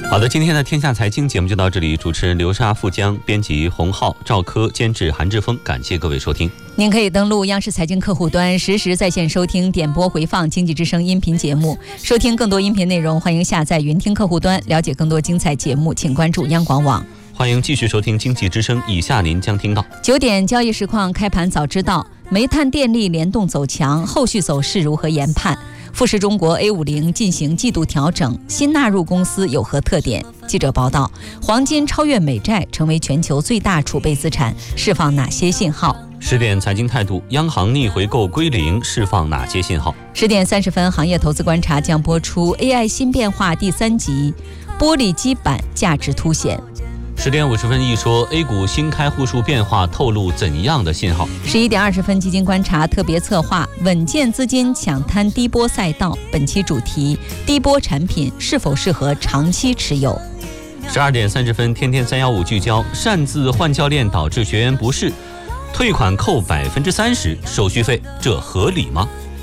好的，今天的天下财经节目就到这里，主持人刘莎、富江，编辑洪浩、赵科，监制韩志峰，感谢各位收听。 您可以登录央视财经客户端，实时在线收听、点播回放经济之声音频节目。收听更多音频内容，欢迎下载云听客户端。了解更多精彩节目，请关注央广网。 欢迎继续收听经济之声，以下您将听到 9点交易实况，开盘早知道，煤炭电力联动走强，后续走势如何研判？富时中国 A50 进行季度调整，新纳入公司有何特点？记者报道，黄金超越美债，成为全球最大储备资产，释放哪些信号 ？10点财经态度，央行逆回购归零，释放哪些信号 ？10点30分，行业投资观察将播出 AI 新变化第3集，玻璃基板价值凸显。 10点50分一说 A 股新开户数变化透露怎样的信号 ？11点20分基金观察特别策划，稳健资金抢滩低波赛道，本期主题：低波产品是否适合长期持有 ？12点30分天天315聚焦，擅自换教练导致学员不适，退款扣30%，手续费这合理吗